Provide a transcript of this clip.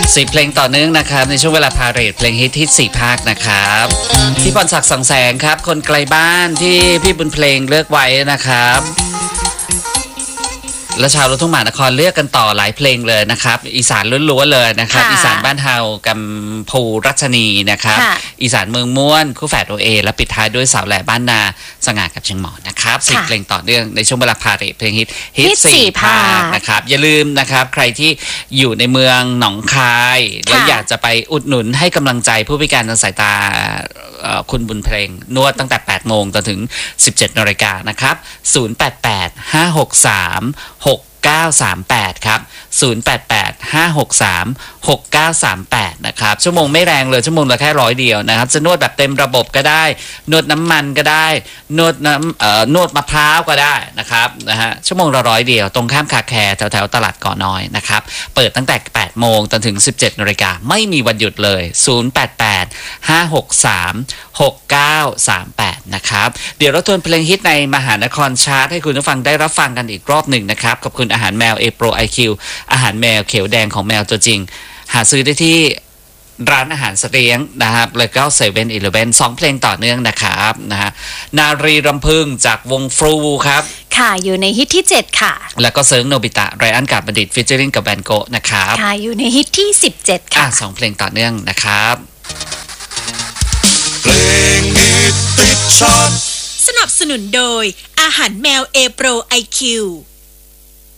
10 เพลงต่อเนื่องนะครับในช่วงเวลาพาเรทเพลงฮิตที่4ภาคนะครับพี่พรศักดิ์ สองแสงครับคนไกลบ้านที่พี่บุญเพลงเลือกไว้นะครับและชาวลูกทุ่งมหานครเลือกกันต่อหลายเพลงเลยนะครับอีสานล้วนๆเลยนะครับอีสานบ้านเฮากัมพูรัชนีนะครับอีสานเมืองม่วนคู่แฝดโอเอและปิดท้ายด้วยสาวแหล่บ้านนาสง่ากับเชียงหมอนนะครับ10 เพลงต่อเนื่องในช่วงเวลาพาเรทเพลงฮิต4 ภาคนะครับอย่าลืมนะครับใครที่อยู่ในเมืองหนองคายแล้วอยากจะไปอุดหนุนให้กำลังใจผู้พิการทางสายตาคุณบุญเพลงนวดตั้งแต่ 8 โมงจนถึง 17 น.นะครับ0885636938ครับ0885636938นะครับชั่วโมงไม่แรงเลยชั่วโมงละแค่100 เดียวนะครับจะนวดแบบเต็มระบบก็ได้นวดน้ำมันก็ได้นวดนวดมะพร้าวก็ได้นะครับชั่วโมงละ100 เดียวตรงข้ามคาแคร์แถวตลาดเกาะน้อยนะครับเปิดตั้งแต่ 8 โมงจนถึง 17 น.ไม่มีวันหยุดเลย0885636938นะครับเดี๋ยวเราทวนเพลงฮิตในมหานครชาร์ตให้คุณผู้ฟังได้รับฟังกันอีกรอบหนึ่งนะครับขอบคุณอาหารแมวเอโปรไอคิวอาหารแมวเขียวแดงของแมวตัวจริงหาซื้อได้ที่ร้านอาหารสเตียงนะครับแล้วก็7-Eleven 2 เพลงต่อเนื่องนะครับนารีรำพึงจากวงฟลูครับค่ะอยู่ในฮิตที่7ค่ะแล้วก็เซิร์งโนบิตะไรอันกับบัณฑิตฟิชเจอริงกับแบนโกะนะครับค่ะอยู่ในฮิตที่17ค่ะ 2 เพลงต่อเนื่องนะครับเพลงฮิตติดชาร์ตสนับสนุนโดยอาหารแมวเอโปรไอคิว